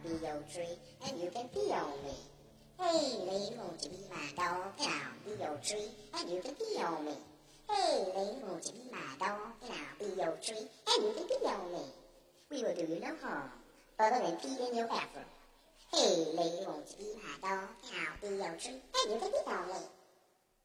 be your tree, and you can pee on me. Hey, lady, won't you be my dog, and I'll be your tree, and you can pee on me. Hey, lady, won't you be my dog, and I'll be your tree, and you can pee on me. We will do you no harm, other than pee in your bathroom. Hey, lady, won't you be my dog, and I'll be your tree, and you can pee on me.